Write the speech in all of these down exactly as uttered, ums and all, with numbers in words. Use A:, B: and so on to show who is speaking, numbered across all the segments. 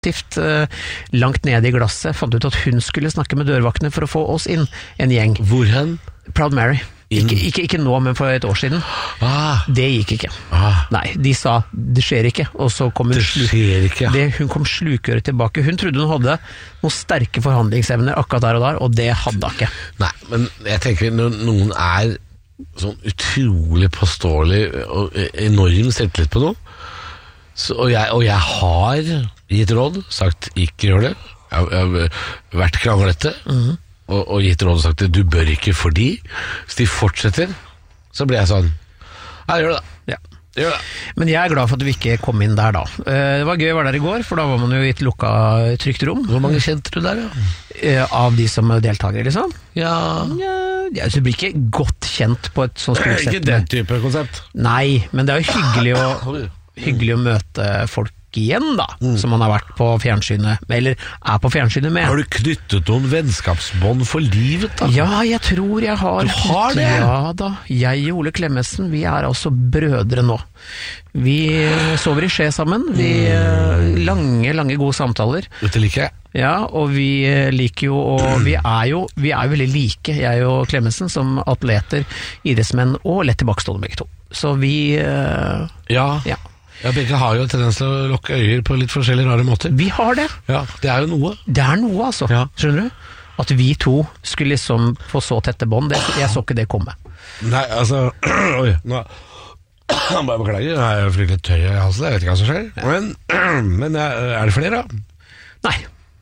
A: uh, langt nede i glasset, fant ut at hun skulle snakke med dørvaktene for å få oss inn, en gjeng.
B: Hvor hen?
A: Proud Mary. Ikke, ikke, ikke nå, men for et år siden.
B: Ah.
A: Det gikk ikke.
B: Ah.
A: Nei, de sa, det skjer ikke, og så kom hun,
B: det skjer ikke, ja.
A: det, hun kom slukøret tilbake. Hun trodde hun hadde noen sterke forhandlingsevner akkurat der og der, og det hadde hun ikke.
B: Nei, men jeg tenker når noen er sånn utrolig påståelig og enorm selvtillit på noe, så, og, jeg, og jeg har gitt råd, sagt ikke gjør det, jeg, jeg har vært kranglete, mm-hmm. Og, og gitt råd og sagt at du bør ikke fordi hvis de fortsetter så blir jeg sånn ja, gjør det da
A: ja.
B: Gjør det.
A: Men jeg er glad for at vi ikke kom inn der da. Det var gøy å være der i går, for da var man jo i et lukka trygt rom.
B: Hvor mange kjente du der da?
A: Av de som deltakere liksom?
B: Ja,
A: ja så du blir ikke godt kjent på et sånt stort sett.
B: Ikke den type konsept.
A: Nei, men det er jo hyggelig å, hyggelig å møte folk igjen da, mm. som man har vært på fjernsynet, eller er på fjernsynet med.
B: Har du knyttet noen vennskapsbånd for livet da?
A: Ja, jeg tror jeg har.
B: Du har det?
A: Ja da, jeg og Ole Klemmensen, vi er altså brødre nå. Vi sover i skje sammen, vi mm. lange, lange gode samtaler.
B: Dette liker jeg.
A: Ja, og vi liker jo, og vi er jo, vi er jo veldig like, jeg og Klemmensen, som atleter, idrettsmenn og lett tilbakestående begge to. Så vi... Uh,
B: ja,
A: ja.
B: Ja, begge har jo tendens til å lukke øyer på litt forskjellige rare måter.
A: Vi har det.
B: Ja, det er jo noe. Det
A: er noe, altså. Ja. Skjønner du? At vi to skulle liksom få så tette bånd, jeg så ikke det komme.
B: Nei, altså, oi, nå... Han bare beklager, jeg er flytt litt tøy i halsen, jeg vet ikke hva som skjer. Ja. Men, men er det flere da?
A: Nei.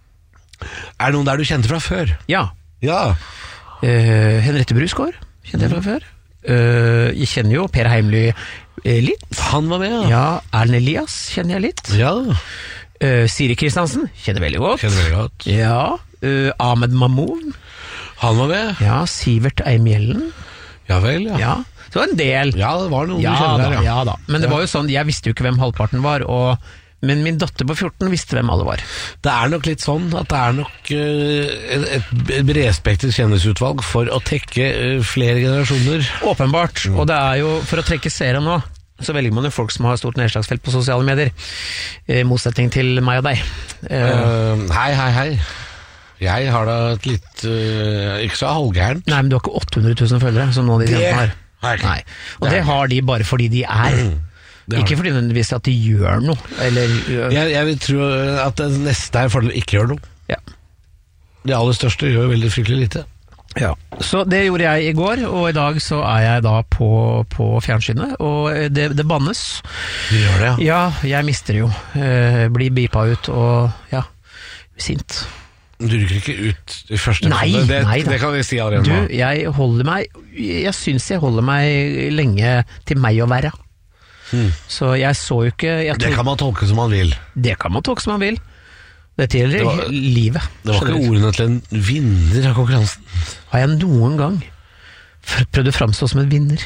B: Er det noen der du kjente fra før?
A: Ja.
B: Ja.
A: Uh, Henriette Brusgaard kjente jeg fra før. Uh, jeg kjenner jo Per Heimly litt.
B: Han var med, ja.
A: Ja, Erlend Elias kjenner jeg litt.
B: Ja.
A: Uh, Siri Kristiansen kjenner veldig godt.
B: Kjenner veldig godt.
A: Ja. Uh, Ahmed Mahmoud.
B: Han var med.
A: Ja, Sivert Eimjellen.
B: Ja vel, ja.
A: Ja. Så det var en del.
B: Ja, det var noen
A: ja,
B: du kjenner
A: da,
B: der, ja.
A: Ja da, men det ja. var jo sånn, jeg visste jo ikke hvem halvparten var, og men min datter på fjorten visste hvem alle var.
B: Det er nok litt sånn at det er nok uh, et bredspektret kjendisutvalg for å tekke uh, flere generasjoner.
A: Åpenbart, mm. og det er jo, for å trekke seere nå, så velger man jo folk som har stort nedslagsfelt på sosiale medier, i motsetning til meg og deg. Uh,
B: uh, hei, hei, hei. Jeg har da et litt, uh, ikke så halvgærent.
A: Nei, men du har ikke åtte hundre tusen følgere, som noen av de
B: det
A: har. Nei, og det, det har de bare fordi de er... Mm. Ikke fordi nødvendigvis at de gjør noe eller, uh,
B: jeg, jeg vil tro at det neste er fordel ikke gjør noe.
A: Ja.
B: Det aller største gjør veldig fryktelig lite.
A: Ja. Så det gjorde jeg i går, og i dag så er jeg da på, på fjernsynet, og det, det bannes.
B: Du gjør det, ja?
A: Ja, jeg mister jo. Uh, blir bipa ut, og ja, sint.
B: Du rykker ikke ut i første
A: nei,
B: det,
A: nei
B: det kan vi si allerede
A: nå.
B: Du,
A: jeg holder meg, jeg synes jeg holder meg lenge til meg å være. Hmm. Så jeg så jo ikke jeg
B: Det kan man tolke som man vil.
A: Det kan man tolke som man vil. Dette gjelder det var, livet.
B: Det var ikke ordene til en vinner av konkurransen.
A: Har jeg noen gang prøvd å framstå som en vinner?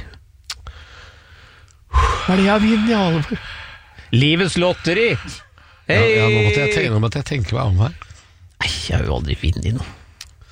A: Hva er det jeg vinner i alvor? Livets lotteri! Hey!
B: Ja, ja, nå måtte jeg tenke, nå måtte jeg tenke meg om her.
A: Nei, jeg har jo aldri vunnet i noe.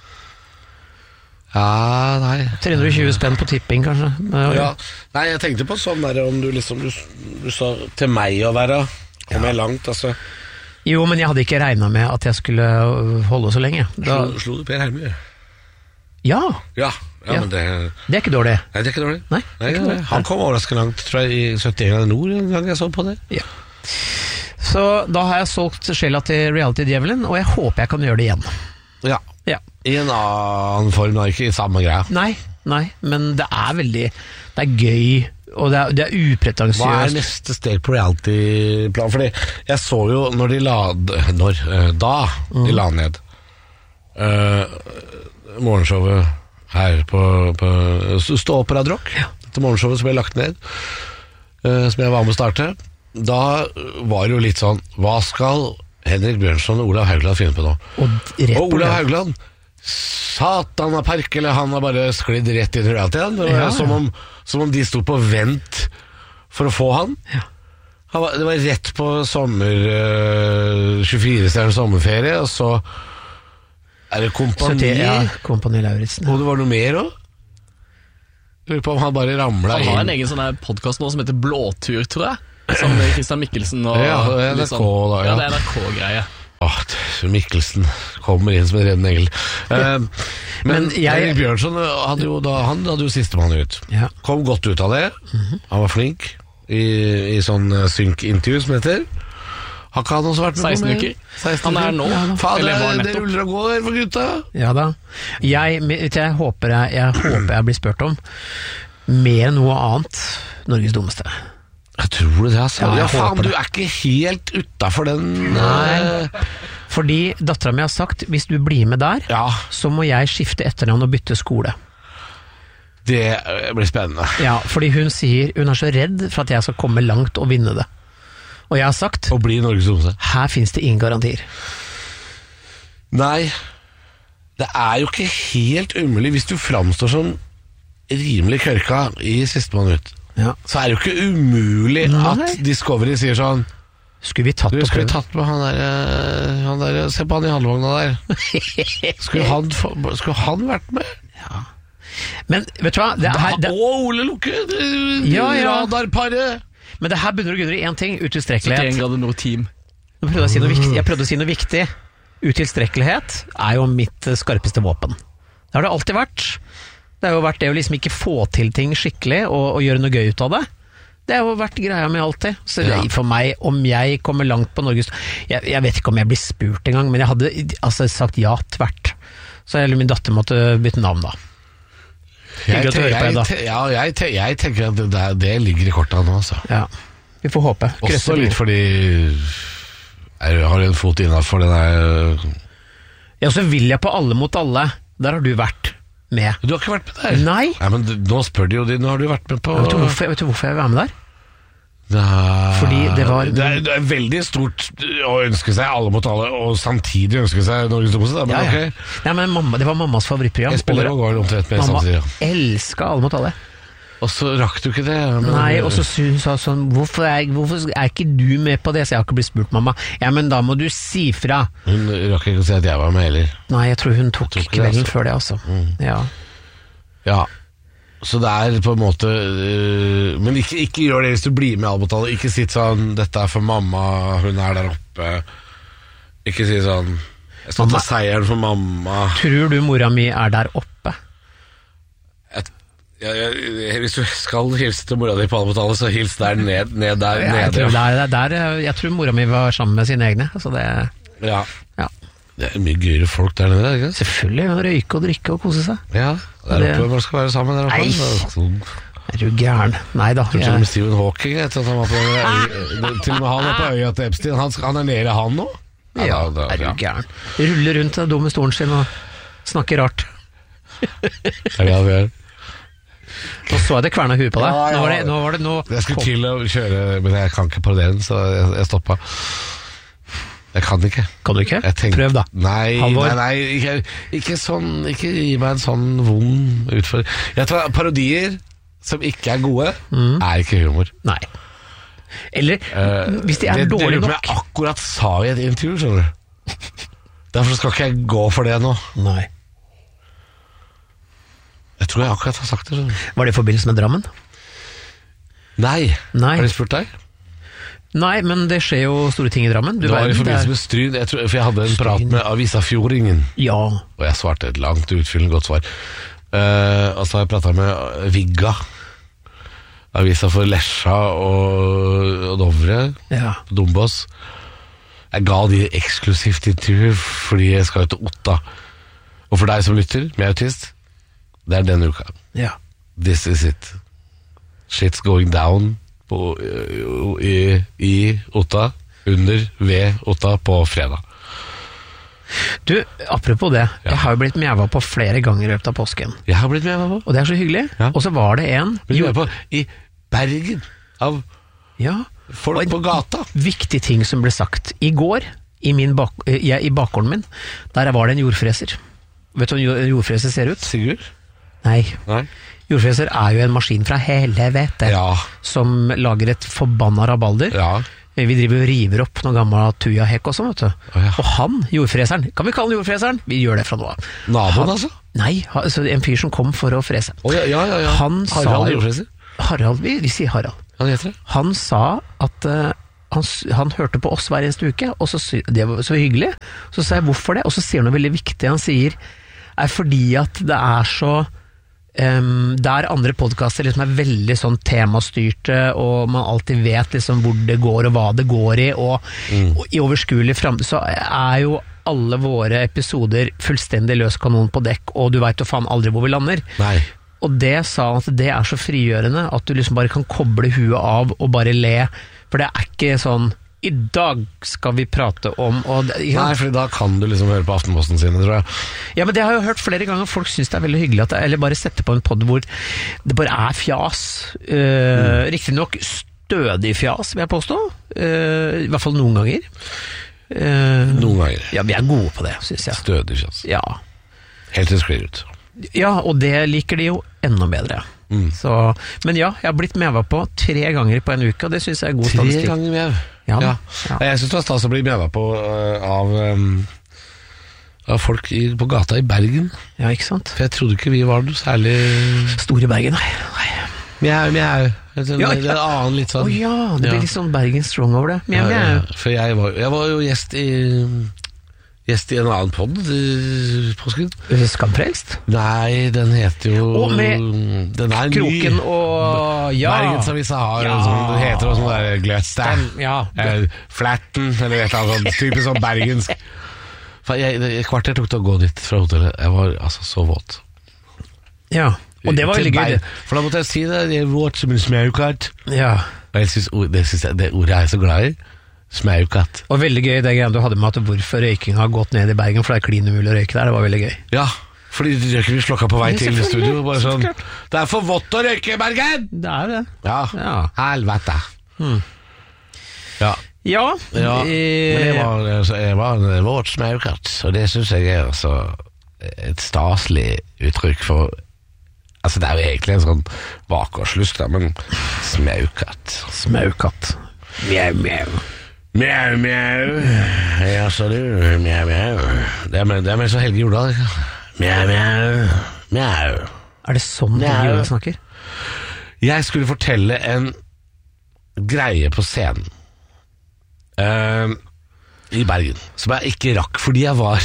B: Ja, nei
A: tre hundre og tjue spenn på tipping, kanskje.
B: Ja. Nei, jeg tenkte på sånn der om du liksom Du, du sa til meg å være kom jeg langt, altså.
A: Jo, men jeg hadde ikke regnet med at jeg skulle holde så lenge da...
B: Slo, slo du Per Heimly?
A: Ja.
B: Ja, ja, men det
A: Det er ikke dårlig.
B: Nei, det er ikke dårlig.
A: Nei,
B: nei, ikke dårlig. Han kom overraskende langt, tror jeg, i syttien grader nord en gang jeg så på det.
A: Ja. Så da har jeg solgt sjela til reality-djevelen, og jeg håper jeg kan gjøre det igjen.
B: Ja.
A: Ja.
B: I en annen form, da, ikke i samme greia.
A: Nei, nei, men det er veldig det er gøy, og det er, det er upretensiøst.
B: Hva er neste steg på reality-plan? Fordi jeg så jo når de la Når, da mm. de la ned uh, morgenshowet her på, på Stå opp Radio Rock, ja. Dette morgenshowet som ble lagt ned, uh, som jeg var med å starte. Da var det jo litt sånn, hva skal Henrik Bjørnson og Olav Haugland finne på nå?
A: Og,
B: og Olav Haugland, satan av park, eller han har bare sklidd rett inn i reality igjen. Det var ja, som, om, som om de stod på vent for å få han.
A: Ja.
B: han var, det var rett på sommer uh, tjuefire stjerners sommerferie, og så er det Kompani.
A: Ja, Kompani Lauritzen.
B: Og det var noe mer også? Lurer på om han bare ramlet inn.
C: Han har en egen sånn her podcast nå som heter Blåtur, tror jeg. Sammen med Christian Mikkelsen og
B: ja, det er N R K,
C: sånn,
B: da, ja.
C: ja, det er N R K-greie.
B: Åh, Mikkelsen kommer inn som en reddende engel. Uh, men
A: Men jeg-
B: Erik Bjørnson hadde jo, da, han hadde jo sistemann ut.
A: Ja.
B: Kom godt ut av det. Han var flink i, i sånn uh, synk-intervju som det heter. Har ikke han også vært med
C: seksten
B: på mer?
C: uker.
B: seksten
C: Han er
B: uker.
C: nå.
B: Ja, da. Faen,
C: Eller var
B: det, det
C: nettopp.
B: ruller og går for gutta.
A: Ja da. Jeg, vet du, jeg, håper jeg, jeg håper jeg blir spurt om mer enn noe annet Norges dummeste.
B: Jeg tror det, altså.
A: Ja,
B: Ja,
A: jeg
B: faen,
A: håper
B: du
A: det.
B: er ikke helt utenfor den.
A: Nei.
B: uh,
A: Fordi datteren min har sagt, hvis du blir med der,
B: Ja,
A: så må jeg skifte etternavn og bytte skole.
B: det uh, blir spennende.
A: Ja, fordi hun sier hun er så redd for at jeg skal komme langt og vinne det. Og jeg har sagt,
B: Å bli Norges dummeste.
A: her finnes det ingen garantier.
B: Nei, det er jo ikke helt umulig hvis du framstår som rimelig kørka i sistemann ut.
A: Ja.
B: Så er det jo ikke umulig
A: Nei.
B: at Discovery sier sånn
A: Skulle vi tatt
B: Du,
A: på
B: skulle vi
A: prøven?
B: tatt med han der, eh, han der Se på han i handlevogna der. Skulle han, få- skulle han vært med?
A: Men vet du hva? Det
B: Da,
A: her, det,
B: Å, Ole Lukke! det-
A: Ja, ja.
B: Radarparet!
A: men det her bunner og grunner i én ting,
C: syttien
A: utilstrekkelighet.
C: grader nord team.
A: Nå prøvde jeg, å si noe viktig. jeg prøvde å si noe viktig. Utilstrekkelighet er jo mitt eh, skarpeste våpen. Det har det alltid vært. Det har jo vært det å liksom ikke få til ting skikkelig og, og gjøre noe gøy ut av det. Det har jo vært greia mi alltid. Så det,
B: Ja.
A: for meg, om jeg kommer langt på Norges jeg, jeg vet ikke om jeg blir spurt engang, men jeg hadde altså, sagt ja tvert. Så eller min datter måtte bytte navn da.
B: Jeg,
A: Hyggelig at du
B: te-
A: hører på,
B: jeg,
A: Edda.
B: te- ja, jeg, te- jeg tenker at det, der- det ligger i korta nå, altså.
A: Ja, vi får håpe.
B: Også
A: Krøsser
B: litt
A: litt.
B: fordi jeg har en fot innafor den der.
A: Ja, så vil jeg på Alle mot alle. Der har du vært med.
B: Du har ikke vært med der?
A: Nei.
B: Nei, men du- nå spør de jo de, nå har du vært med på
A: Vet du hvorfor, vet du hvorfor jeg vil være med der?
B: Nei.
A: Fordi det var-
B: det, er, det er veldig stort å ønske seg Alle mot alle, og samtidig ønske seg Norges dummeste, da, men
A: Ja, ja.
B: ok.
A: Nei, men mamma, det var mammas favorittprogram.
B: Jeg spiller
A: Over-
B: og går omtrent med
A: Mamma
B: samtidig. Ja.
A: elska Alle mot alle.
B: Og så rakk du ikke det. Men,
A: Nei, og så sy- hun sa sånn hvorfor er, hvorfor er ikke du med på det? Så jeg har ikke blitt spurt, mamma. Ja, men da må du si fra.
B: Hun rakk ikke å si at jeg var med heller.
A: Nei, jeg tror hun tok
B: Jeg tror ikke det,
A: kvelden
B: altså.
A: før det, altså. Ja.
B: Ja. Så det er på en måte øh, Men ikke, ikke gjør det hvis du blir med i Alle mot alle. Ikke si sånn 'Dette er for mamma, hun er der oppe'. Ikke si sånn 'Jeg skal
A: Mamma-
B: ta seieren for mamma'.
A: Tror du mora mi er der oppe?
B: Jeg, jeg, jeg, hvis du skal hilse til mora di på Alle mot alle, så hils der ned, ned der
A: Jeg
B: nede.
A: tror, det er, det er, der- jeg tror mora mi var sammen med sine egne. Altså det,
B: Ja.
A: ja.
B: Det er mye gøyere folk der nede, ikke sant?
A: Selvfølgelig. Hun røyke og drikke og kose seg.
B: Ja, der
A: Det-
B: oppe man skal være sammen der oppe.
A: Nei.
B: Så,
A: Er du gæren? Nei da.
B: til og med
A: Jeg,
B: Stephen Hawking etter at han var på øya, til og med han er på øya til Epstein. Han, skal- han er nede, han nå?
A: ja,
B: da- da-
A: er du
B: ja.
A: gæren? Ruller rundt den dumme stolen sin og snakker rart.
B: Er det han gjør?
A: Nå så jeg det kverna huet på deg.
B: Ja, ja.
A: Nå var det, nå var det nå
B: Jeg skulle
A: kom-
B: til å kjøre, men jeg kan ikke parodiere den, så jeg, jeg stoppa. Jeg kan ikke.
A: Kan du ikke?
B: Jeg tenker-
A: Prøv, da.
B: Nei,
A: Halvor.
B: nei, nei ikke, ikke sånn Ikke gi meg en sånn vond utfordring. Jeg tror parodier som ikke er gode, er ikke humor.
A: Nei. Eller
B: Eh,
A: hvis de er
B: det, det
A: dårlige
B: lurer på
A: nok.
B: jeg akkurat sa i et intervju, skjønner du. Derfor skal ikke jeg gå for det nå.
A: Nei.
B: Jeg tror jeg akkurat har sagt det. Skjønner du.
A: Var det i forbindelse med Drammen?
B: Nei.
A: Nei.
B: Har de spurt deg?
A: Nei, men det skjer jo store ting i Drammen. Du
B: Det var i
A: verden,
B: forbindelse
A: det
B: med Stryn, jeg tror, for jeg hadde en
A: Stryn.
B: prat med Avisa Fjordingen.
A: er, Ja.
B: Og jeg svarte et langt utfyllende godt svar. Uh, og så har jeg prata med Vigga. Avisa for Lesja og, og Dovre.
A: ja.
B: Dombås. Jeg ga de eksklusivt intervju fordi jeg skal jo til Otta. Og for deg som lytter, med autist, det er denne uka.
A: ja.
B: This is it. Shit's going down på, i, i Otta. Under, ved Otta på fredag.
A: Du, apropos det. Jeg har jo blitt mjæva på flere ganger i løpet av påsken.
B: Jeg har blitt med, hva?
A: Og det er så hyggelig.
B: Ja.
A: Og så var det en
B: Men du er på i Bergen av
A: ja,
B: folk på gata.
A: viktig ting som ble sagt. I går, i, min bak, eh, jeg, i bakgården min, der var det en jordfreser. Vet du hvordan en jordfreser ser ut?
B: Sigurd?
A: Nei.
B: Nei.
A: Jordfreser er jo en maskin fra helvete
B: Ja.
A: som lager et forbanna rabalder.
B: Ja.
A: Vi driver og river opp noen gammel tujahekk og sånn, vet du.
B: Å, ja.
A: Og han, jordfreseren, kan vi kalle han jordfreseren? Vi gjør det fra nå av.
B: Naboen,
A: Han-
B: altså?
A: Nei, ha- altså en fyr som kom for å frese.
B: Å, ja, ja, ja, ja.
A: Han sa
B: Harald
A: jo-
B: Jordfreser.
A: Harald, vi, vi sier Harald.
B: Han heter det.
A: Han sa at eh, han, han hørte på oss hver eneste uke, og så, det var så hyggelig. Så sa jeg hvorfor det, og så sier han noe veldig viktig. Han sier er fordi at det er så um, der andre podcaster liksom er veldig sånn temastyrte, og man alltid vet liksom hvor det går og hva det går i, og, mm. og i overskuelig fremtid så er jo alle våre episoder fullstendig løs kanon på dekk, og du vet jo faen aldri hvor vi lander.
B: Nei. Og det sa han at det er så frigjørende at du liksom bare kan koble huet av og bare le, for det er ikke sånn i dag skal vi prate om og det, ja. Nei, for da kan du liksom høre på Aftenposten sine, tror jeg.
A: Ja, men det har jeg jo hørt flere ganger. Folk synes det er veldig hyggelig at det, eller bare sette på en podd hvor det bare er fjas. Uh, mm. Riktig nok stødig fjas, vil jeg påstå. Uh, I hvert fall noen ganger. Uh,
B: noen ganger.
A: Ja, vi er gode på det, synes jeg.
B: Stødig fjas.
A: Ja.
B: Helt til sklir ut.
A: Ja, og det liker de jo enda bedre. Mm. Så, men ja, jeg har blitt meva på tre ganger på en uke, og det synes jeg er god statistikk.
B: Tre ganger mev?
A: Ja,
B: ja.
A: ja.
B: Jeg synes det var stas å bli meva på uh, av, um, av folk i, på gata i Bergen.
A: Ja, ikke sant?
B: For jeg trodde ikke vi var noe særlig
A: Stor i Bergen, nei. nei.
B: Mjau, mjau. Det er
A: ja,
B: en annen litt sånn.
A: Å ja, det blir
B: ja.
A: litt sånn Bergen strong over det. Mjau,
B: ja,
A: mjau.
B: ja. For jeg var, jeg var jo gjest i Gjest i en annen podd i påsken.
A: Skamfrelst?
B: Nei, den heter jo
A: og med
B: den er
A: Kroken
B: ny.
A: Og ja.
B: Bergensavisa har
A: ja.
B: en sånn, det heter også sånn der gløtt
A: ja.
B: eh, Flatten, eller et eller annet sånn typisk sånn bergensk. For jeg, et kvarter tok det å gå dit fra hotellet. Jeg var altså så våt.
A: Ja, og det var veldig gøy.
B: For da måtte jeg si det, jeg er våt som en smaukatt.
A: Ja.
B: Og jeg synes, det, synes jeg, det ordet er jeg så glad i. Smaukatt.
A: Og veldig gøy det greia du hadde med at hvorfor røyking har gått ned i Bergen, for det er klin umulig å røyke der, det var veldig gøy.
B: Ja, fordi røyker vi slokka på vei til studio, bare sånn, det er for vått å røyke i Bergen!
A: Det er det.
B: Ja,
A: ja.
B: helvete. Hmm. Ja.
A: Ja.
B: ja. Men jeg var, jeg var en våt smaukatt, og det synes jeg er altså et staselig uttrykk for, altså det er jo egentlig en sånn bakgårdslusk da, men smaukatt.
A: Smaukatt. Mjau, mjau.
B: Mjau, mjau. Ja, så du. Mjau, mjau. Det er med, det er med så Helge Jordal. Mjau, mjau. Mjau.
A: Er det sånn Helge Jordal snakker?
B: Jeg skulle fortelle en greie på scenen uh, i Bergen, som jeg ikke rakk, fordi jeg var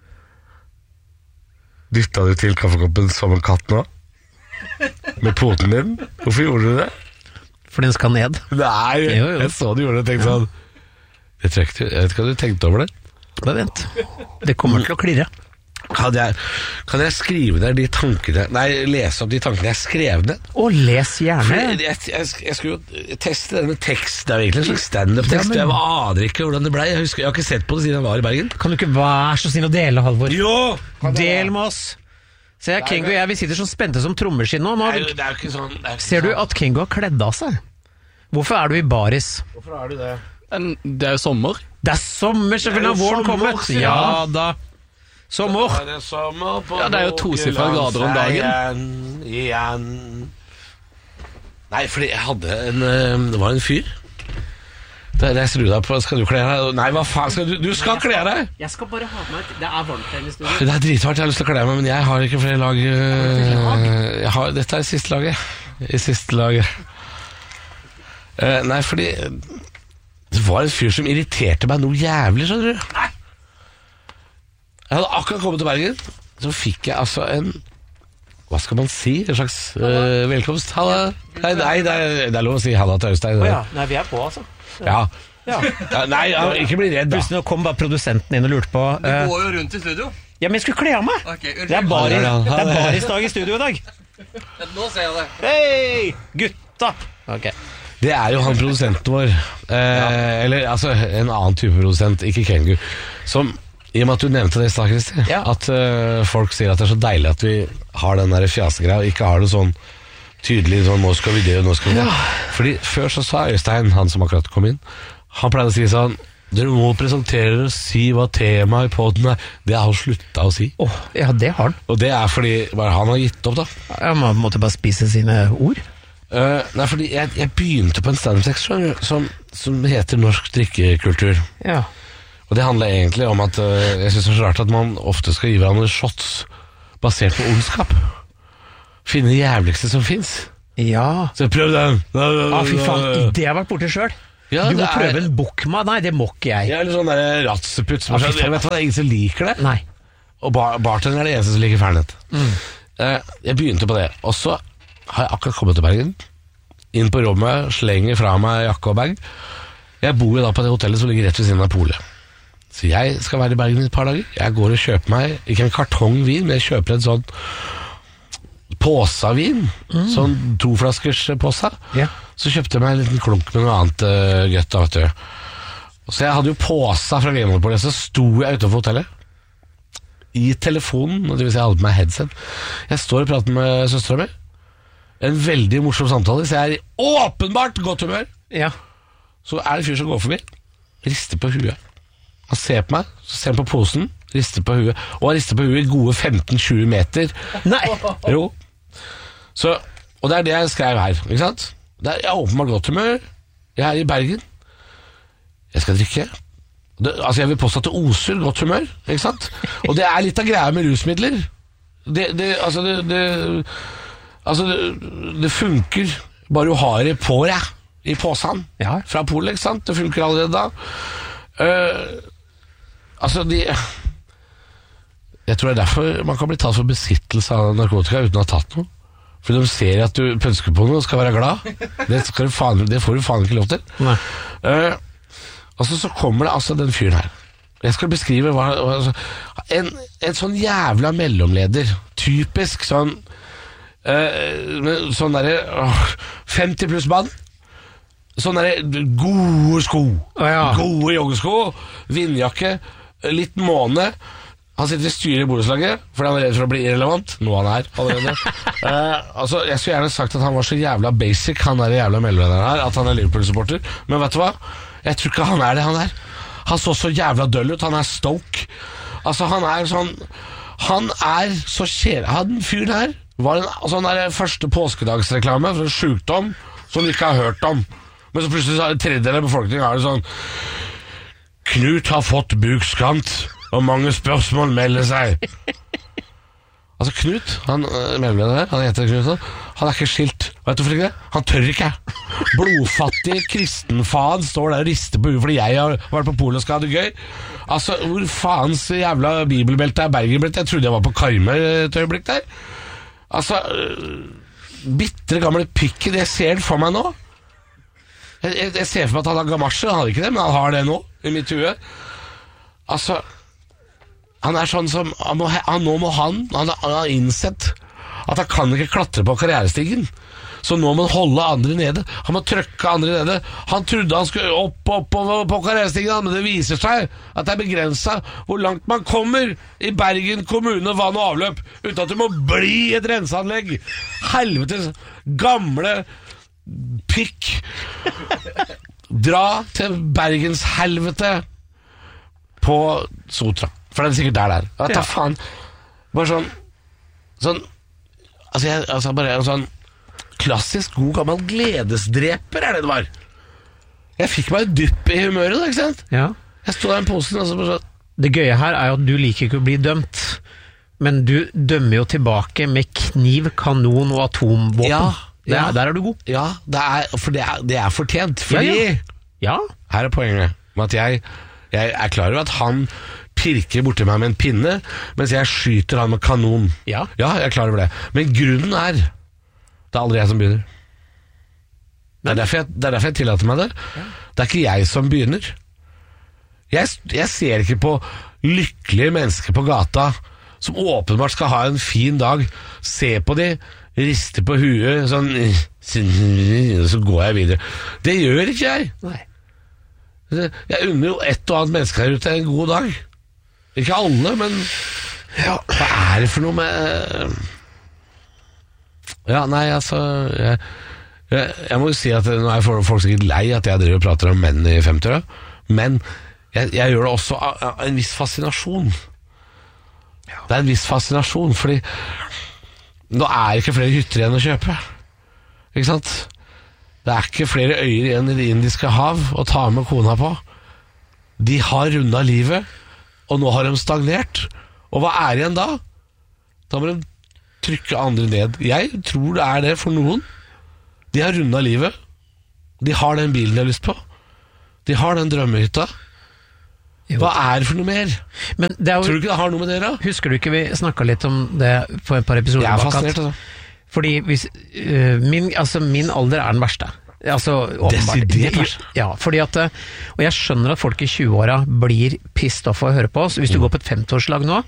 B: Dytta du til kaffekoppen som en katt nå? Med poten din? Hvorfor gjorde du det?
A: For den skal ned.
B: Nei, jo, jo. Jeg så du gjorde det og tenkte sånn Jeg, ikke, jeg vet ikke hva du tenkte over det.
A: Bare vent. Det kommer til å klirre.
B: Kan jeg, kan jeg skrive ned de tankene Nei, lese opp de tankene jeg skrev ned?
A: Å, les gjerne.
B: Jeg, jeg, jeg, jeg skulle jo teste denne teksten. Det er jo egentlig en slags stand-up-tekst. Ja, men... Jeg aner ikke hvordan det ble. Jeg, husker, jeg har ikke sett på det siden jeg var i Bergen.
A: Kan du ikke være så snill å dele, Halvor?
B: Jo!
A: Del med oss. Se, Kengo og jeg, vi sitter som spente som trommeskinn nå. nå
B: Nei, det er jo ikke sånn ikke
A: Ser du
B: sånn.
A: at Kengo har kledd av seg? Hvorfor er du i baris?
B: Hvorfor er du det?
C: Det er jo sommer.
A: Det er sommer, selvfølgelig har våren kommet. Ja da. Sommer.
B: Det er sommer på
C: ja, det er jo tosifra grader om dagen.
B: Igjen, igjen. Nei, fordi jeg hadde en Det var en fyr. Der jeg skrur deg på. Skal du kle deg? Nei, hva faen skal du? Du skal kle deg!
A: Jeg skal bare ha på meg Det er varmt her i studio.
B: Det er dritvarmt, jeg har lyst til å kle meg, men jeg har ikke flere lag. Jeg har, dette er siste laget. I siste laget. Uh, nei, fordi det var en fyr som irriterte meg noe jævlig, skjønner du. Nei. Jeg hadde akkurat kommet til Bergen, så fikk jeg altså en hva skal man si? En slags uh, velkomst. Halla. Nei, nei det, er, det er lov å si halla til Øystein.
A: Oh, ja. Nei, vi er på, altså.
B: Ja. Ja. Ja, nei, ja, ikke bli redd, da.
A: Plutselig kom bare produsenten inn og lurte på uh,
C: Du går jo rundt i studio.
A: Ja, men jeg skulle kle av meg.
C: Okay,
A: det er bare det er barisdag i studio i dag.
C: Nå ser jeg det.
A: Hei, gutta. Ok.
B: Det er jo han produsenten vår, eh, ja. Eller altså en annen type produsent, ikke Kengu, som, i og med at du nevnte det i stad, Kristi, ja. At uh, folk sier at det er så deilig at vi har den der fjasegreia, og ikke har det sånn tydelig sånn, nå skal vi det, og nå skal vi det. Ja. Fordi før så sa Øystein, han som akkurat kom inn, han pleide å si sånn, dere må presentere og si hva temaet i podden er. Det har han sluttet å si.
A: Oh, ja, det har han.
B: Og det er fordi bare han har gitt opp, da.
A: Ja, man måtte bare spise sine ord.
B: Uh, nei, fordi jeg, jeg begynte på en stand-up-tekst som, som heter Norsk drikkekultur.
A: Ja.
B: Og det handler egentlig om at uh, jeg synes det er så rart at man ofte skal gi hverandre shots basert på ondskap. Finne det jævligste som finnes.
A: Ja.
B: Så prøv den.
A: Ja, fy faen, det har jeg vært borte selv.
B: Ja,
A: du må
B: det er-
A: prøve en bukma. Nei, det må ikke jeg.
B: Jeg er litt sånn der ratseputt som
A: Ja,
B: er
A: fy
B: sånn,
A: faen.
B: jeg vet hva, det er ingen som liker det.
A: Nei.
B: Og bar bartender er det eneste som liker Fernet. Mm. Eh, jeg begynte på det, og så har jeg akkurat kommet til Bergen. Inn på rommet, slenger fra meg jakke og bag. Jeg bor jo da på det hotellet som ligger rett ved siden av polet. Så jeg skal være i Bergen i et par dager. Jeg går og kjøper meg, ikke en kartong vin, men jeg kjøper en sånn påsavin. Mm. Sånn toflaskers påsa.
A: Ja.
B: Så kjøpte jeg meg en liten klunk med noe annet uh, gøtt da, vet du. Så jeg hadde jo påsa fra Vinmonopolet, så sto jeg utenfor hotellet i telefonen, det vil si jeg hadde på meg headset. Jeg står og prater med søstera mi. En veldig morsom samtale, så jeg er i åpenbart godt humør.
A: Ja.
B: Så er det en fyr som går forbi, rister på huet. Han ser på meg, så ser han på posen, rister på huet. Og han rister på huet i gode femten til tjue meter.
A: Nei.
B: Jo. Så, og det er det jeg skrev her, ikke sant? Det er, jeg er åpenbart godt humør. Jeg er i Bergen. Jeg skal drikke. Det, altså jeg vil påstå at det oser godt humør, ikke sant? Og det er litt av greia med rusmidler. Det, det, altså det, det Altså det, det funker bare du har det på deg i posen
A: Ja.
B: fra polet, ikke sant? Det funker allerede da. Uh, altså de Jeg tror det er derfor man kan bli tatt for besittelse av narkotika uten å ha tatt noe. For de ser at du pønsker på noe og skal være glad. Det, skal du faen, det får du faen ikke lov til.
A: Nei.
B: Uh, Altså så kommer det altså den fyren her. Jeg skal beskrive hva altså, en, en sånn jævla mellomleder. Typisk sånn uh, Sånn derre uh, femti pluss mann. Sånn derre gode sko.
A: Å, ja.
B: Gode joggesko. Vindjakke. Litt måne. Han sitter i styret i borettslaget fordi han er redd for å bli irrelevant. Noe han er allerede. uh, altså, jeg skulle gjerne sagt at han var så jævla basic, han er jævla mellomlederen her, at han er Liverpool-supporter. Men vet du hva? Jeg tror ikke han er det, han er. Han så så jævla døll ut, han er Stoke. Altså, han er sånn Han er så kjære. Han fyren her var en sånn der første påskedagsreklame for en sykdom som du ikke har hørt om. Men så plutselig så er det tredjedel av befolkningen er det sånn Knut har fått bukskant, og mange spørsmål melder seg. Altså Knut, han mellomleder her, han heter Knut, han er ikke skilt. Vet du hvorfor ikke det? Han tør ikke. Blodfattig kristenfaen står der og rister på huet fordi jeg har vært på polet og skal ha det gøy. Altså, hvor faens jævla bibelbelte er Bergenbelte? Jeg trodde jeg var på Karmøy et øyeblikk der. Altså, bitre gamle pikken, jeg ser det for meg nå. Jeg, jeg, jeg ser for meg at han har gamasjer, han har ikke det, men han har det nå, i mitt hue. Altså, han er sånn som, han må, han, nå må han, han har, han har innsett at han kan ikke klatre på karrierestigen. Så nå må han holde andre nede. Han må trykke andre nede. Han trodde han skulle opp, opp, opp på karrierestigen, men det viser seg at det er begrenset hvor langt man kommer i Bergen kommune vann og avløp, uten at du må bli et renseanlegg. Helvetes gamle pikk. Dra til Bergenshelvete på Sotra. For det er sikkert der der. Ja, ta faen. Bare sånn Sånn Altså, jeg, altså bare en sånn klassisk god gammel gledesdreper er det det var. Jeg fikk meg et dypp i humøret da, ikke sant?
A: Ja.
B: Jeg stod der i posen og så bare sånn.
A: Det gøye her er jo at du liker ikke å bli dømt, men du dømmer jo tilbake med kniv, kanon og atomvåpen.
B: Ja,
A: Det
B: ja.
A: er, der er du god.
B: Ja, det er, for det er, det er fortjent. Fordi
A: Ja, ja. Ja,
B: her er poenget med at jeg, jeg er klar over at han pirker borti meg med en pinne, mens jeg skyter han med kanon.
A: Ja.
B: Ja, jeg er klar over det. Men grunnen er det er aldri jeg som begynner. Det er derfor jeg, det er derfor jeg tillater meg det. Det er ikke jeg som begynner. Jeg, jeg ser ikke på lykkelige mennesker på gata som åpenbart skal ha en fin dag. Se på de, riste på huet, sånn, så går jeg videre. Det gjør ikke jeg.
A: Nei.
B: Jeg unner jo et og annet menneske her ute en god dag. Ikke alle, men ja, hva er det for noe med Ja, nei, altså jeg, jeg, jeg må jo si at nå er folk sikkert lei at jeg driver og prater om menn i femtiåra, men jeg, jeg gjør det også av, av en viss fascinasjon. Det er en viss fascinasjon, fordi nå er det ikke flere hytter igjen å kjøpe. Ikke sant? Det er ikke flere øyer igjen i Det indiske hav å ta med kona på. De har runda livet, og nå har de stagnert. Og hva er igjen da? Da må de trykke andre ned. Jeg tror det er det for noen. De har runda livet. De har den bilen de har lyst på. De har den drømmehytta.
A: Jo.
B: Hva er det for noe mer?
A: Men det er jo,
B: Tror du ikke det har noe med dere?
A: husker du ikke vi snakket litt om det på et par episoder?
B: Jeg er
A: bak at-
B: fascinert, altså.
A: Fordi hvis, øh, min, altså min alder er den verste. Altså, åpenbart.
B: Desidert verst.
A: Ja, fordi at, øh, og jeg skjønner at folk i tjue-åra blir pissed off av å høre på oss. Hvis du
B: Mm.
A: går på et femtiårslag nå,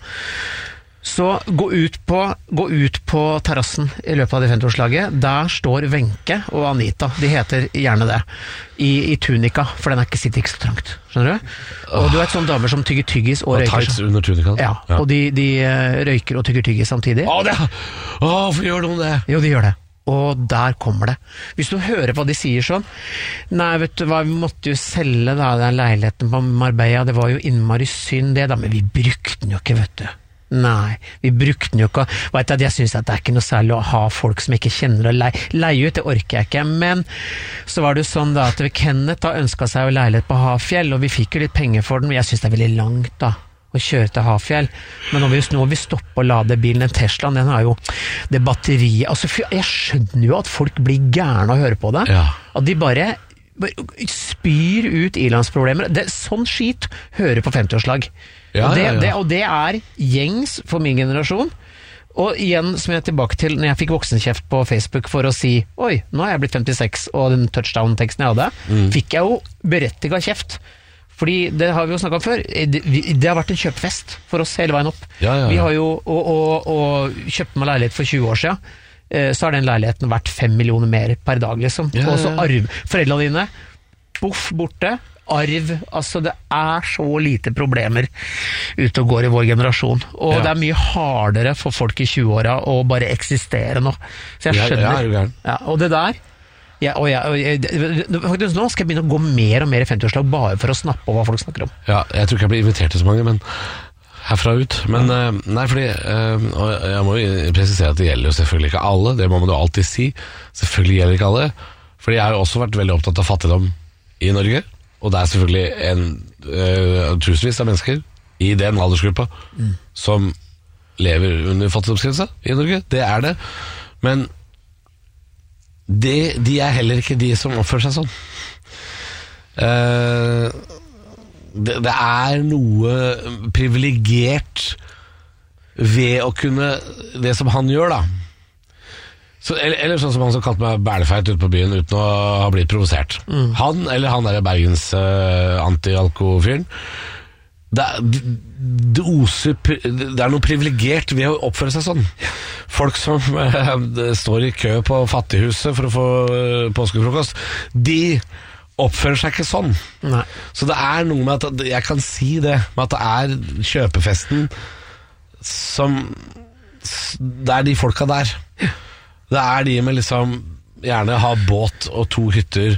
A: så gå ut på, gå ut på terrassen i løpet av det femtiårslaget. Der står Wenche og Anita, de heter gjerne det, i, i tunika, for den er ikke, sitter ikke så trangt. Skjønner du? Og du er et sånn damer som tygger tyggis og
B: Og
A: røyker.
B: tights under tunikaen.
A: Ja, og de, de øh, røyker og tygger tyggis samtidig.
B: Å, det Å, hvorfor gjør noen det?
A: Jo, de gjør det. Og der kommer det. Hvis du hører hva de sier sånn, nei, vet du hva, vi måtte jo selge da, den leiligheten på Marbella, det var jo innmari synd det da, men vi brukte den jo ikke, vet du. Nei, vi brukte den jo ikke. Vet du, jeg synes at det er ikke noe særlig å ha folk som ikke kjenner å leie, leie ut, det orker jeg ikke. Men så var det jo sånn da, at Kenneth da ønsket seg jo leilighet på Hafjell, og vi fikk jo litt penger for den, men jeg synes det er veldig langt da, å kjøre til Hafjell. Men når vi, nå vi stopper og lader bilen, den Teslaen, den har jo det batteriet, altså jeg skjønner jo at folk blir gærne å høre på det.
B: Ja.
A: At de bare, bare spyr ut ilandsproblemer. Det, sånn skit hører på femtiårslag.
B: Ja,
A: og, det,
B: ja, ja.
A: Det, og det er gjengs for min generasjon. Og igjen, som jeg er tilbake til, når jeg fikk voksenkjeft på Facebook for å si, oi, nå er jeg blitt femtiseks, og den touchdown-teksten jeg hadde,
B: Mm.
A: fikk jeg jo berettiget kjeft. Fordi, det har vi jo snakket om før, det, vi- det har vært en kjøpefest for oss hele veien opp.
B: Ja, ja, ja.
A: Vi har jo, og, og, og kjøpte meg leilighet for tjue år siden, eh, så har den leiligheten vært fem millioner mer per dag, liksom.
B: Ja, ja, ja.
A: Og så arv, foreldrene dine, boff, borte, arv, altså det er så lite problemer ute og går i vår generasjon. Og
B: Ja.
A: det er mye hardere for folk i tjue-åra å bare eksistere nå. Så jeg
B: Ja,
A: skjønner.
B: ja, er du gæren?
A: Ja, og det der, ja, og jeg, og jeg, faktisk nå skal jeg begynne å gå mer og mer i femtiårslag bare for å snappe om hva folk snakker om.
B: Ja, jeg tror ikke jeg blir invitert til så mange, men herfra ut. Men eh, nei, fordi eh, og jeg må jo presisere at det gjelder jo selvfølgelig ikke alle. Det må man jo alltid si. Selvfølgelig gjelder ikke alle. Fordi jeg har jo også vært veldig opptatt av fattigdom i Norge. Og det er selvfølgelig en uh, tusenvis av mennesker i den aldersgruppa mm. som lever under fattigdomsgrensa i Norge. Det er det. Men det, de er heller ikke de som oppfører seg sånn. Uh, det, det er noe privilegert ved å kunne det som han gjør, da. Så, eller, eller sånn som han som kalte meg bælefeit ute på byen uten å ha blitt provosert. Mm. Han, eller han der Bergens uh, anti-alko-fyren, det, det, det oser Det er noe privilegert ved å oppføre seg sånn. Folk som uh, står i kø på Fattighuset for å få uh, påskefrokost, de oppfører seg ikke sånn.
A: Nei.
B: Så det er noe med at jeg kan si det, med at det er kjøpefesten som det er de folka der. Det er de med liksom gjerne ha båt og to hytter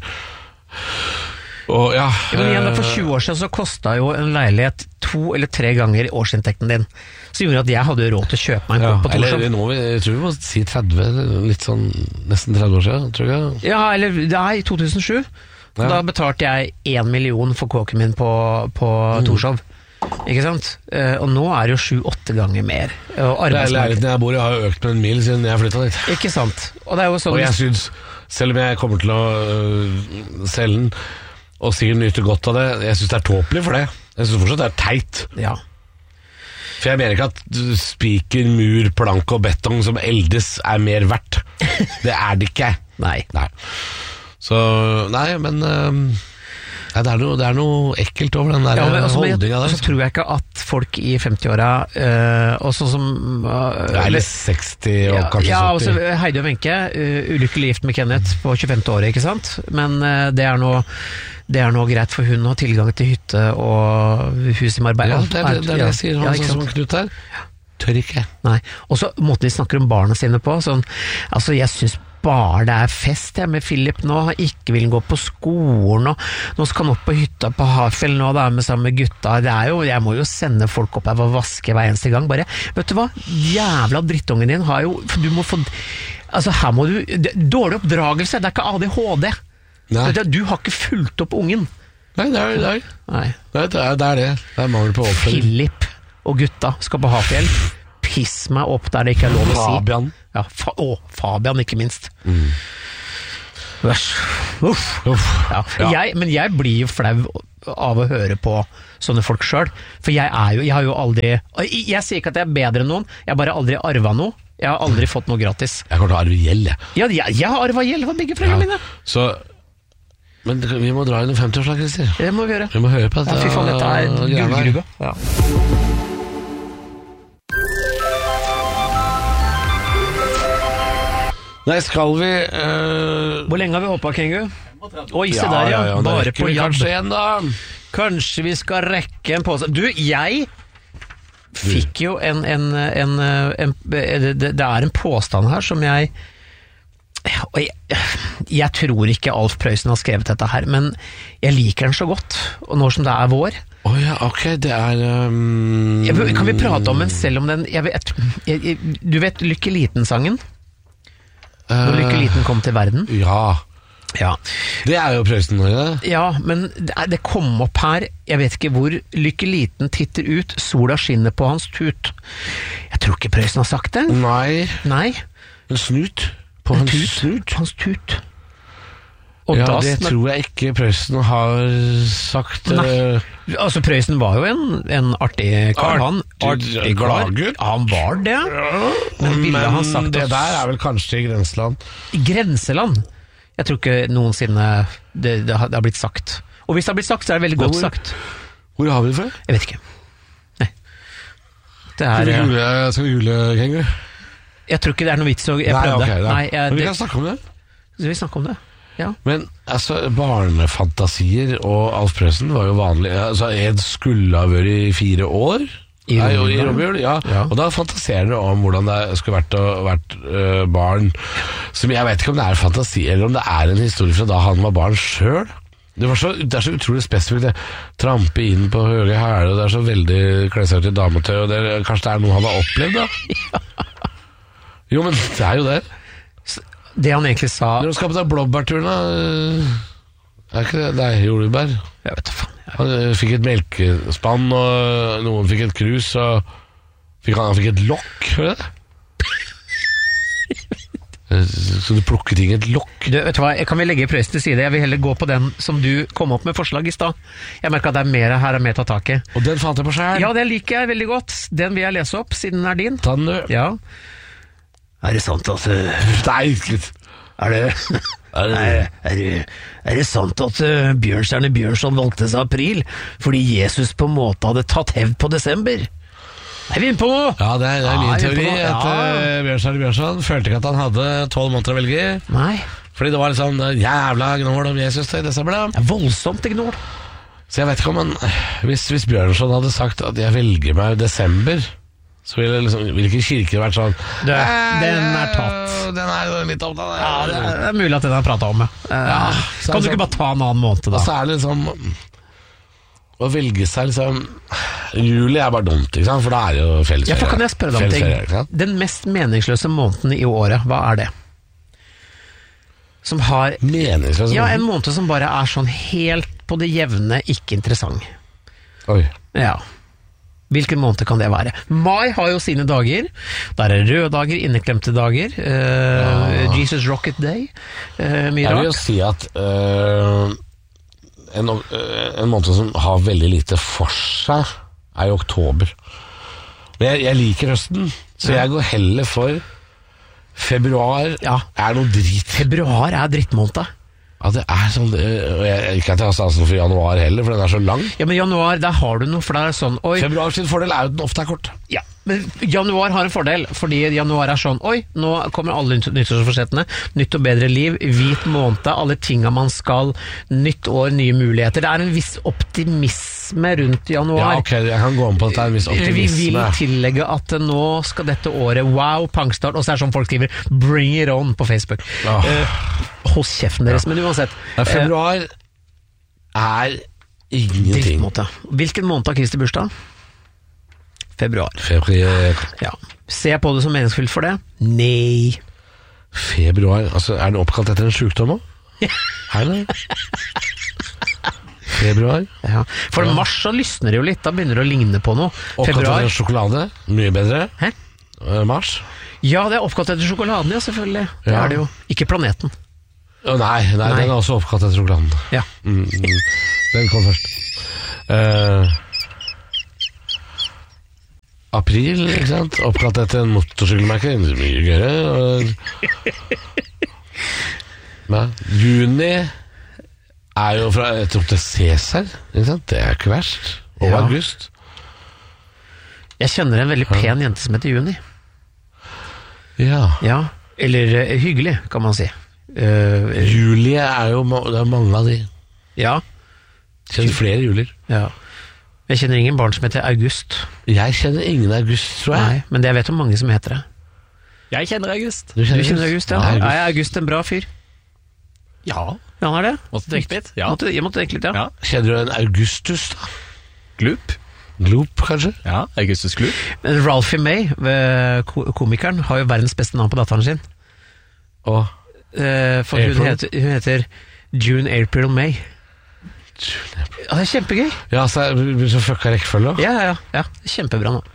B: og ja,
A: Ja, men igjen, da, for tjue år siden så kostet jo en leilighet to eller tre ganger årsinntekten din. Så gjorde at jeg hadde råd til å kjøpe meg en
B: ja,
A: kort på
B: eller
A: Torshov.
B: nå, jeg tror vi må si tretti, litt sånn nesten tretti år siden, tror jeg.
A: Ja, eller det er i to tusen sju.
B: Ja.
A: Da betalte jeg én million for kåken min på, på
B: Mm.
A: Torshov. Ikke sant? Eh, og nå er det jo sju-åtte ganger mer. Og arbeidsmarked.
B: Leiligheten jeg bor i har jo økt med en mil siden jeg flyttet dit.
A: Ikke sant? Og det er jo sånn
B: Og jeg synes, selv om jeg kommer til å øh, selge den og sikkert nyte godt av det, jeg synes det er tåpelig for det. Jeg synes fortsatt det er teit.
A: Ja.
B: For jeg mener ikke at spiker, mur, plank og betong som eldes er mer verdt. Det er det ikke.
A: Nei.
B: Nei. Så, nei, men øhm, nei, det, er noe, det er noe ekkelt over den der
A: Ja, men også, men jeg,
B: holdninga der.
A: så tror jeg ikke at folk i femtiåra, uh, og sånn som uh,
B: Det er litt seksti og
A: ja,
B: kanskje
A: ja, også
B: sytti.
A: Heidi og Wenche, uh, ulykkelig gift med Kenneth på tjuefemte året, ikke sant? Men uh, det er noe det er noe greit, for hun å ha tilgang til hytte og hus i Marbella.
B: Ja, det er det, det, er det jeg sier. Han
A: Ja, ikke
B: sånn som
A: sant?
B: Knut her. Tør ikke.
A: Nei. Og så måten de snakker om barna sine på, sånn, altså jeg synes bare det er fest jeg med Philip nå, ikke vil gå på skolen, og nå skal han opp på hytta på Hafjell nå, da, med sammen med gutta. Det er jo, jeg må jo sende folk opp her og vaske hver eneste gang, bare, vet du hva, jævla drittungen din har jo, du må få, altså her må du, det, dårlig oppdragelse, det er ikke A D H D.
B: Nei.
A: Du, du har ikke fulgt opp ungen.
B: Nei, det er det. Er.
A: Nei.
B: Det, er, det, er, det er det. Det er mangel på oppfølging.
A: Philip og gutta skal på Hafjell. Piss meg opp der det ikke er lov å si.
B: Fabian.
A: Ja, fa å, Fabian ikke minst.
B: Mm.
A: Uff.
B: Uff.
A: Ja.
B: Ja.
A: Jeg, men jeg blir jo flau av å høre på sånne folk selv, for jeg er jo, jeg har jo aldri, jeg sier ikke at jeg er bedre enn noen, jeg har bare aldri arvet noe, jeg har aldri fått noe gratis.
B: Jeg kommer til å arve gjeld, jeg.
A: Ja, jeg, jeg har arvet gjeld for begge foreldrene mine.
B: Så, men vi må dra inn en femti-årslag, Christer.
A: Det må vi gjøre.
B: Vi må høre på dette.
A: Ja, fy faen, dette er gullgruve. Ja.
B: Nei, skal vi uh...
A: Hvor lenge har vi hoppet, Kengu? Oi, se
B: ja,
A: der, ja.
B: ja, ja,
A: Bare på jabb.
B: Kanskje igjen, da.
A: Kanskje vi skal rekke en påse. Du, jeg fikk jo en, en, en, en, en det, det er en påstand her som jeg og jeg, jeg tror ikke Alf Prøysen har skrevet dette her, men jeg liker den så godt, og nå som det er vår.
B: Å oh, ja, ok, det er um...
A: jeg, Kan vi prate om den selv om den jeg vet, jeg, jeg, du vet Lykke Liten-sangen? Når Lykke Liten kom til verden?
B: Ja.
A: Ja.
B: Det er jo Prøysen nå, det.
A: Ja, men det, det kom opp her, jeg vet ikke hvor, Lykke Liten titter ut, sola skinner på hans tut. Jeg tror ikke Prøysen har sagt det.
B: Nei.
A: Nei.
B: En snut. På
A: En
B: hans
A: tut.
B: snut.
A: Hans tut. Og
B: Ja,
A: da
B: det
A: snak-
B: tror jeg ikke Prøysen har sagt.
A: Nei.
B: eh,
A: Altså, Prøysen var jo en, en artig kar, han.
B: Artig,
A: Artig kar.
B: gladgutt.
A: Ja, han var det. Men ville han sagt
B: det
A: oss-
B: der er vel kanskje i grenseland.
A: I grenseland. Jeg tror ikke noensinne det, det, har, det har blitt sagt. Og hvis det har blitt sagt, så er det veldig
B: Men
A: godt
B: hvor-
A: sagt.
B: Hvor har vi det fra?
A: Jeg vet ikke. Nei. Det
B: Skal
A: er
B: vi
A: eh,
B: google, skal vi google Kengu?
A: Jeg tror ikke det er noe vits å Jeg
B: Nei,
A: prøvde.
B: ok, da.
A: Nei, jeg,
B: Men vi
A: det,
B: kan snakke om det.
A: Skal vi snakke om det? Ja.
B: Men altså, barnefantasier og Alf Prøysen var jo vanlig. Altså, Ed skulle ha vært i fire år.
A: I
B: Nei, jo, i
A: Romjul,
B: Romjul, ja.
A: ja.
B: Og da fantaserer du om hvordan det skulle vært å vært øh, barn. Som jeg vet ikke om det er fantasi, eller om det er en historie fra da han var barn sjøl. Det, var så, det er så utrolig spesifikt. Det. Trampe inn på høye hæler, og det er så veldig klesart i dametøy. Og det, kanskje det er noe han har opplevd, da? Jo, men det er jo det.
A: Det han egentlig sa
B: Når du skal på den blåbærturen, da øh, er ikke det? Nei, jordbær.
A: Jeg vet da faen. Jeg-
B: Han øh, fikk et melkespann, og noen fikk et krus, og fikk han, han fikk et lokk, hører du det? Eh, Så du plukker ting i et lokk?
A: Du, vet du hva, Kan vi legge Prøysen til side? Jeg vil heller gå på den som du kom opp med forslag i stad. Jeg merker at det er mer her er mer å ta tak i.
B: Og den fant jeg på sjæl.
A: Ja, den liker jeg veldig godt. Den vil jeg lese opp, siden den er din.
B: Ta den, du.
A: Ja. Er det sant at uh,
B: Nei, litt.
A: Er det
B: Er det-
A: er, er, det- er det sant at uh, Bjørnstjerne Bjørnson valgte seg april fordi Jesus på en måte hadde tatt hevd på desember? Er vi inne på noe?
B: Ja, det er, det er min
A: Ja, jeg er
B: teori.
A: på- ja.
B: At uh, Bjørnstjerne Bjørnson følte ikke at han hadde tolv måneder å velge i.
A: Nei.
B: Fordi det var litt sånn uh, jævla gnål om Jesus i desember, da.
A: Det er voldsomt ignor.
B: Så jeg vet ikke om han Hvis, hvis Bjørnson hadde sagt at jeg velger meg desember, så ville liksom, vil ikke kirken vært sånn
A: Du,
B: «Eh,
A: den er tatt.»
B: Den er jo litt opptatt.
A: Ja, det er, det er mulig at den har pratet om, ja. Eh,
B: så
A: kan
B: er
A: du
B: det
A: ikke bare ta en annen måned,
B: Og
A: da?
B: så er det liksom å velge seg liksom Juli er bare dumt, ikke sant? For da er det jo fellesferie.
A: Ja, for kan jeg spørre deg om ting?
B: Fellesferie, ikke sant?
A: Den mest meningsløse måneden i året, hva er det? Som har
B: Meningsløs
A: Ja, en måned som bare er sånn helt på det jevne, ikke interessant.
B: Oi.
A: Ja. Hvilken måned kan det være? Mai har jo sine dager. Der er røde dager, inneklemte dager. eh, Jesus Rocket Day. eh, mye
B: Jeg vil jo
A: rart.
B: si at øh, en, øh, en måned som har veldig lite for seg, er jo oktober. Men jeg, jeg liker høsten, så jeg går heller for februar.
A: Ja.
B: Er noe drit.
A: Februar er drittmåned.
B: Ja, det er sånn øh, og jeg, Ikke at jeg har sansen for januar heller, for den er så lang.
A: Ja, men januar, der har du noe, for det er sånn Oi,
B: Februar sin fordel er jo at den ofte er kort.
A: ja, men januar har en fordel, fordi januar er sånn Oi, nå kommer alle nytt- nyttårsforsettene. Nytt og bedre liv, hvit måned, alle tinga man skal. Nytt år, nye muligheter. Det er en viss optimisme rundt
B: Ja,
A: januar.
B: ok, jeg kan gå med på at det er en viss
A: Eller vi vil
B: optimisme.
A: tillegge at nå skal dette året wow, pangstart, og så er det sånn folk skriver 'bring it on' på Facebook.
B: Åh.
A: Eh, hold kjeften deres, men uansett.
B: Ja, februar er ingenting.
A: Drittmåte. Hvilken måned har Kristi bursdag? Februar.
B: Februar,
A: Ja. Ser jeg på det som meningsfylt for det? Nei.
B: februar altså, Er den oppkalt etter en sykdom òg? Hei, nei. Februar.
A: Ja. For mars så lysner det jo litt, da begynner det å ligne på noe.
B: Oppkalt etter
A: Februar.
B: en sjokolade. Mye bedre.
A: Hæ?
B: Eh, Mars.
A: Ja, det er oppkalt etter sjokoladen, ja, selvfølgelig. Det
B: Ja.
A: er det jo. Ikke planeten.
B: Å, nei, nei,
A: Nei.
B: den er også oppkalt etter sjokoladen.
A: Ja.
B: Mm, mm, den kom først. Eh, april, ikke sant? Oppkalt etter en motorsykkelmerke. Mye gøyere. Og... Nei. Juni er jo fra et opp til Cæsar, ikke sant? Det er ikke verst. Og
A: Ja.
B: august.
A: Jeg kjenner en veldig pen jente som heter Juni.
B: Ja.
A: Ja, eller eh, hyggelig, kan man si. Eh,
B: Julie er jo ma- det er mange av de.
A: ja,
B: Kjenner flere julier.
A: ja. Jeg kjenner ingen barn som heter August.
B: Jeg kjenner ingen august, tror jeg.
A: Nei, men det jeg vet om mange som heter det.
C: Jeg kjenner August.
A: Du kjenner August, ja?
B: Nei,
A: Er August en bra fyr?
C: Ja.
A: Ja, han er det.
C: Måtte tenke litt. Ja.
A: Måtte, jeg måtte tenke litt, ja.
C: Ja.
B: Kjenner du en Augustus, da?
C: Gloop.
B: Gloop, kanskje?
C: Ja, Augustus Gloop.
A: Men Ralphie May, eh, ko- komikeren, har jo verdens beste navn på datteren sin.
B: Og
A: Eh, for hun
B: April?
A: heter, hun heter June, April, May. Ja, det er kjempegøy.
B: Ja, så er det så fucka rekkefølge.
A: Ja, ja, ja, ja. Det er kjempebra nå.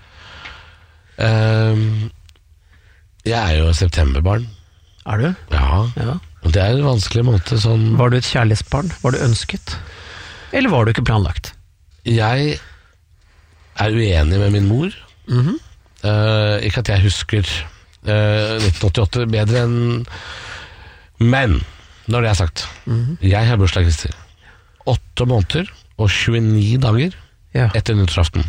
B: Ehm, jeg er jo septemberbarn.
A: Er du?
B: Ja.
A: Ja.
B: Og det er en vanskelig måte sånn.
A: Var du et kjærlighetsbarn? Var du ønsket? Eller var du ikke planlagt?
B: Jeg er uenig med min mor.
A: Mhm.
B: Eh, ikke at jeg husker eh, nitten åttiåtte bedre enn. Men når det er sagt, jeg har bursdag, Christer. Åtte måneder og tjueni dager
A: Ja.
B: etter nyttårsaften.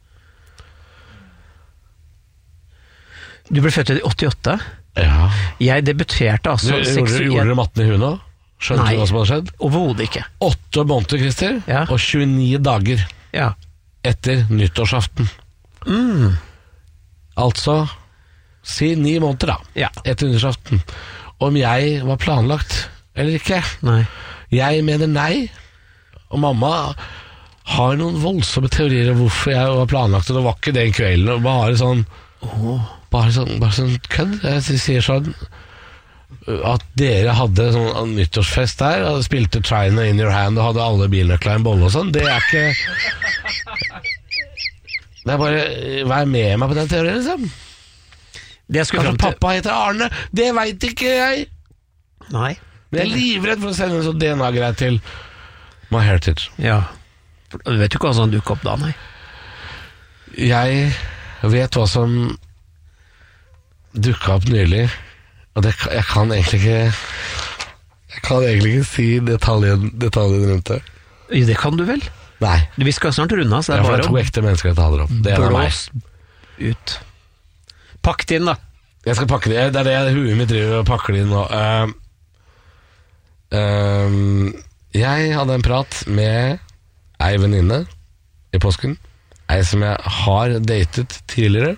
A: Du ble født i åttiåtte.
B: Ja.
A: Jeg debuterte
B: Du,
A: altså
B: gjorde,
A: seks-
B: gjorde
A: jeg-
B: dere matten i huet nå? Skjønte
A: Nei.
B: du hva som hadde skjedd?
A: Overhodet ikke.
B: Åtte måneder, Christer,
A: Ja.
B: og tjueni dager
A: Ja.
B: etter nyttårsaften.
A: Mm.
B: Altså, si ni måneder da,
A: Ja.
B: etter nyttårsaften. Om jeg var planlagt eller ikke.
A: Nei.
B: Jeg mener nei, og mamma har noen voldsomme teorier om hvorfor jeg var planlagt, og det var ikke den kvelden, og bare sånn, bare sånn, bare sånn kødd. Jeg sier sånn, at dere hadde sånn nyttårsfest der, og spilte China in your hand, og hadde alle bilnøkler i en bolle og sånn, det er ikke... Det er bare, vær med meg på den teorien, liksom.
A: Det jeg skulle
B: Kanskje
A: fram til
B: pappa heter Arne, det vet ikke jeg.
A: Nei.
B: Men jeg er livredd for å sende en sånn D N A-greie til My Heritage.
A: Ja. For Du vet jo ikke hva som dukker opp da, nei.
B: Jeg vet hva som dukket opp nylig, og det, jeg kan egentlig ikke Jeg kan egentlig ikke si detaljen, detaljen rundt det.
A: Jo, det kan du vel?
B: Nei,
A: Vi skal snart runde av, så
B: det
A: det
B: er,
A: er
B: det er to
A: bare
B: ekte mennesker dette handler om. Det
A: å
B: er meg.
A: blåse ut. Pakk det inn, da.
B: Jeg skal pakke det. Det er det huet mitt driver og pakker det inn nå. Uh, uh, jeg hadde en prat med ei venninne i påsken. Ei som jeg har datet tidligere.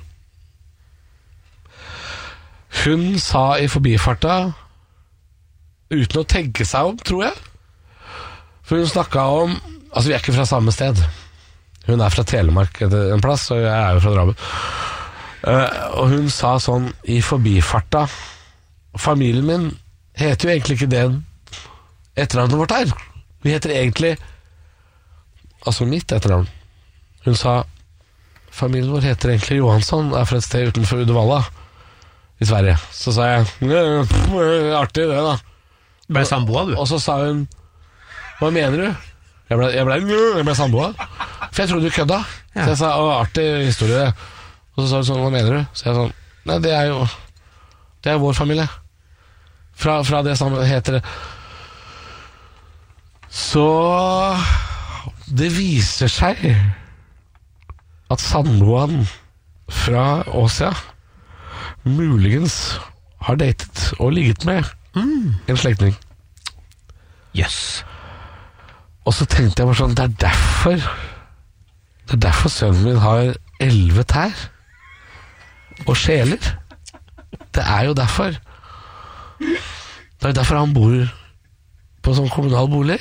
B: Hun sa i forbifarta, uten å tenke seg om, tror jeg. For hun snakket om, altså vi er ikke fra samme sted. Hun er fra Telemark en plass, og jeg er jo fra Drammen. Uh, og hun sa sånn i forbifarta, familien min heter jo egentlig ikke det etternavnet vårt her. Vi heter egentlig, altså mitt etternavn. Hun sa, familien vår heter egentlig Johansson, er fra et sted utenfor Uddevalla i Sverige. Så sa jeg, «Ja, pff, artig det da.
A: Ble samboa, du.
B: Og så sa hun, hva mener du? Jeg ble, jeg ble, jeg ble samboa. For jeg trodde du kødda.
A: Ja.
B: Så jeg sa, å, artig historie. Og så sa hun sånn, hva mener du? Så jeg sånn, nei, det er jo, det er vår familie. Fra, fra det samme heter det. Så det viser seg at samboeren fra Åsia muligens har datet og ligget med
A: Mm.
B: en slektning.
A: Jøss.
B: Og så tenkte jeg bare sånn, det er derfor Det er derfor sønnen min har elleve tær og sjeler. Det er jo derfor. Det er jo derfor han bor på sånn kommunal bolig.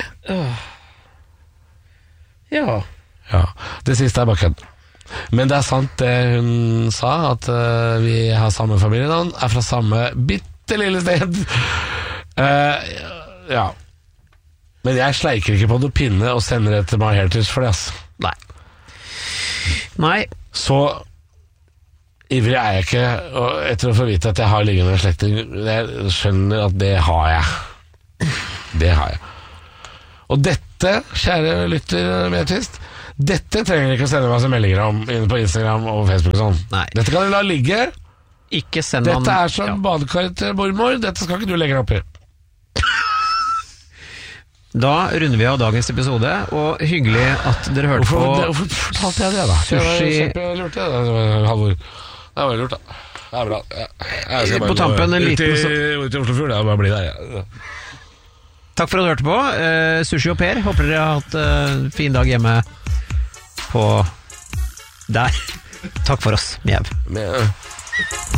A: Ja.
B: Ja, det siste er bare kødd. Men det er sant det hun sa, at uh, vi har samme familienavn, er fra samme bitte lille sted. Uh, ja. Men jeg sleiker ikke på noe pinne og sender det til My Heritage for det, altså.
A: Nei. Nei.
B: Så ivrig er jeg ikke, og etter å få vite at jeg har liggende slektning, jeg skjønner at det har jeg. Det har jeg. Og dette, kjære lytter Medtvist, dette trenger dere ikke å sende meg som meldinger om inne på Instagram og Facebook og sånn.
A: Nei.
B: Dette kan du la ligge.
A: Ikke send man
B: Dette er som
A: ja.
B: badekaret til mormor. Dette skal ikke du legge deg opp i.
A: Da runder vi av dagens episode, og hyggelig at dere hørte
B: Hvorfor,
A: på
B: det, hvorfor fortalte jeg det da? Det var
A: Sushi-
B: kjempelurt det, da, Halvor. Det var lurt da. Det er bra. Jeg, jeg skal bare
A: På tampen en
B: gå ut
A: liten
B: i,
A: så-
B: ut i Oslofjord, jeg bare bli der. Ja.
A: Takk for at du hørte på. Uh, Sushi og Per, håper dere har hatt en uh, fin dag hjemme på der. Takk for oss, Mjau.
B: Med,